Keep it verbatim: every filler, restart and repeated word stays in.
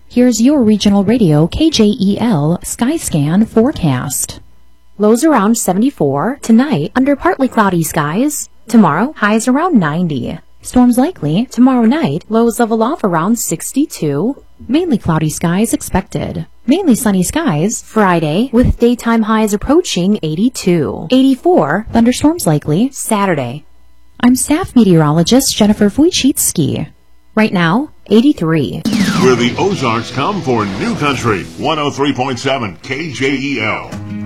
Here's your regional radio K J E L Skyscan forecast. Lows around seventy-four. Tonight, under partly cloudy skies. Tomorrow, highs around ninety. Storms likely. Tomorrow night, lows level off around sixty-two. Mainly cloudy skies expected. Mainly sunny skies Friday, with daytime highs approaching eighty-two. eighty-four. Thunderstorms likely Saturday. I'm staff meteorologist Jennifer Wojcicki. Right now, eighty-three. Where the Ozarks come for New Country, one oh three point seven K J E L.